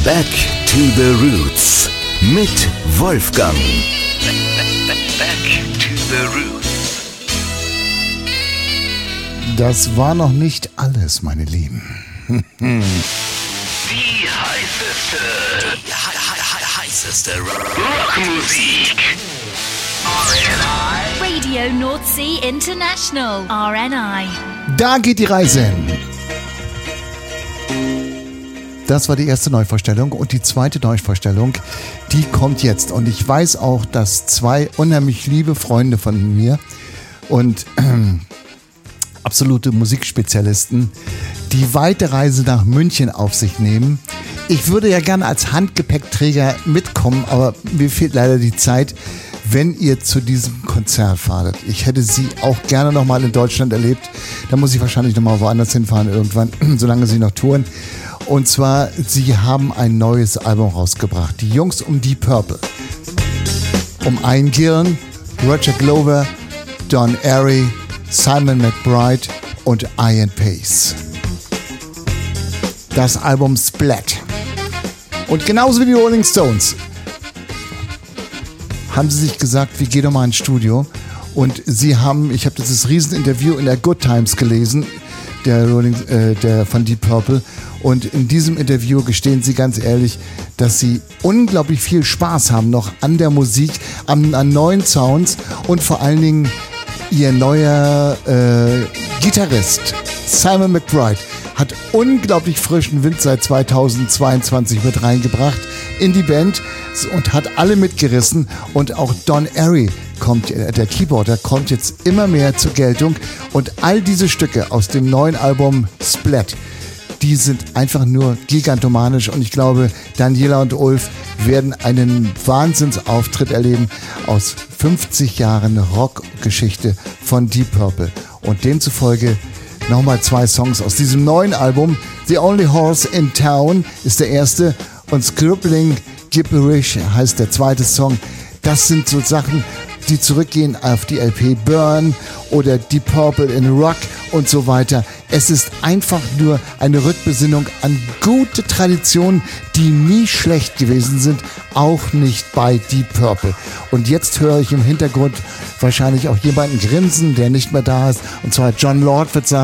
Back to the Roots mit Wolfgang. Back to the Roots. Das war noch nicht alles, meine Lieben. Die heißeste Rockmusik. Radio North Sea International, RNI. Da geht die Reise hin. Das war die erste Neuvorstellung und die zweite Neuvorstellung, die kommt jetzt. Und ich weiß auch, dass zwei unheimlich liebe Freunde von mir und absolute Musikspezialisten die weite Reise nach München auf sich nehmen. Ich würde ja gerne als Handgepäckträger mitkommen, aber mir fehlt leider die Zeit, wenn ihr zu diesem Konzert fahrt. Ich hätte sie auch gerne nochmal in Deutschland erlebt. Da muss ich wahrscheinlich nochmal woanders hinfahren irgendwann, solange sie noch touren. Und zwar, sie haben ein neues Album rausgebracht. Die Jungs um Deep Purple. Um Ian Gillan, Roger Glover, Don Airey, Simon McBride und Ian Pace. Das Album Splat. Und genauso wie die Rolling Stones haben sie sich gesagt, wir gehen doch mal ins Studio. Und sie haben, ich habe dieses Rieseninterview in der Good Times gelesen, der von Deep Purple. Und in diesem Interview gestehen sie ganz ehrlich, dass sie unglaublich viel Spaß haben noch an der Musik, an neuen Sounds und vor allen Dingen ihr neuer Gitarrist Simon McBride hat unglaublich frischen Wind seit 2022 mit reingebracht in die Band und hat alle mitgerissen. Und auch Don Airey der Keyboarder, kommt jetzt immer mehr zur Geltung. Und all diese Stücke aus dem neuen Album Splat, die sind einfach nur gigantomanisch. Und ich glaube, Daniela und Ulf werden einen Wahnsinnsauftritt erleben aus 50 Jahren Rockgeschichte von Deep Purple. Und demzufolge nochmal 2 Songs aus diesem neuen Album. The Only Horse in Town ist der erste und Scribbling Gibberish heißt der zweite Song. Das sind so Sachen, die zurückgehen auf die LP Burn oder Deep Purple in Rock und so weiter. Es ist einfach nur eine Rückbesinnung an gute Traditionen, die nie schlecht gewesen sind, auch nicht bei Deep Purple. Und jetzt höre ich im Hintergrund wahrscheinlich auch jemanden grinsen, der nicht mehr da ist, und zwar John Lord wird sagen,